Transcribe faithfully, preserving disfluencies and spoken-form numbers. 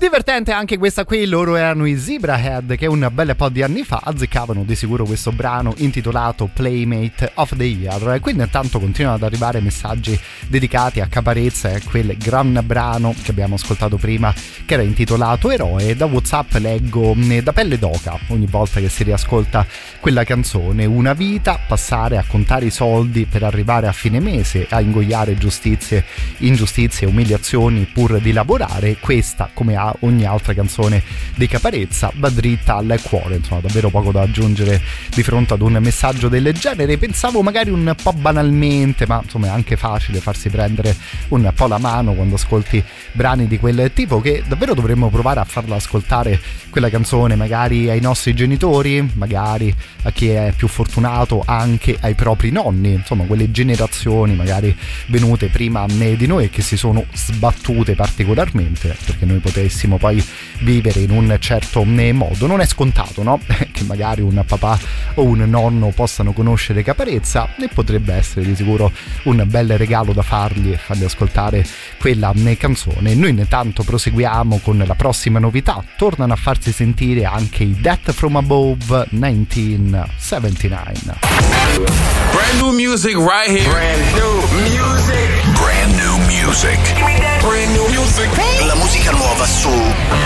Divertente anche questa qui, loro erano i Zebrahead, che un bel po' di anni fa azzeccavano di sicuro questo brano intitolato Playmate of the Year. E quindi intanto continuano ad arrivare messaggi dedicati a Caparezza e a quel gran brano che abbiamo ascoltato prima, che era intitolato Eroe. Da WhatsApp leggo da pelle d'oca ogni volta che si riascolta quella canzone: una vita, passare a contare i soldi per arrivare a fine mese, a ingoiare giustizie, ingiustizie, umiliazioni pur di lavorare. Questa, come a ogni altra canzone di Caparezza, va dritta al cuore. Insomma, davvero poco da aggiungere di fronte ad un messaggio del genere. Pensavo magari un po' banalmente, ma insomma è anche facile farsi prendere un po' la mano quando ascolti brani di quel tipo, che davvero dovremmo provare a farla ascoltare quella canzone magari ai nostri genitori, magari a chi è più fortunato anche ai propri nonni, insomma quelle generazioni magari venute prima di noi e che si sono sbattute particolarmente perché noi potessimo poi vivere in un certo modo. Non è scontato, no? Che magari un papà o un nonno possano conoscere Caparezza, e potrebbe essere di sicuro un bel regalo da fargli e fargli ascoltare quella canzone. Noi intanto proseguiamo con la prossima novità. Tornano a farsi sentire anche i Death From Above millenovecentosettantanove. Brand new music right here. Brand new music. Brand new music. Brand new music. La musica nuova su